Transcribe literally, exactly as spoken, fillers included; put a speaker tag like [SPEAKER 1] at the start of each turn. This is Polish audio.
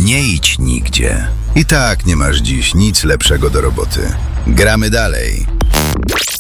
[SPEAKER 1] Nie idź nigdzie. I tak nie masz dziś nic lepszego do roboty. Gramy dalej.